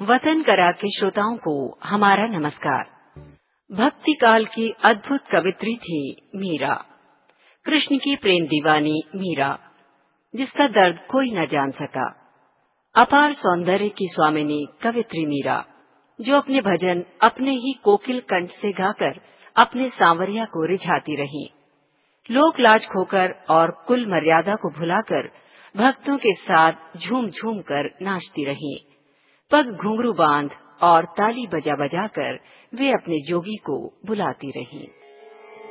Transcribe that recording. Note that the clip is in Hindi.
वतन करा के श्रोताओं को हमारा नमस्कार। भक्ति काल की अद्भुत कवित्री थी मीरा, कृष्ण की प्रेम दीवानी मीरा, जिसका दर्द कोई न जान सका। अपार सौंदर्य की स्वामिनी कवित्री मीरा, जो अपने भजन अपने ही कोकिल कंठ से गाकर अपने सांवरिया को रिझाती रही। लोक लाज खोकर और कुल मर्यादा को भुलाकर भक्तों के साथ झूम झूम कर नाचती रही। पग घुंघरू बांध और ताली बजा बजा कर वे अपने जोगी को बुलाती रहीं।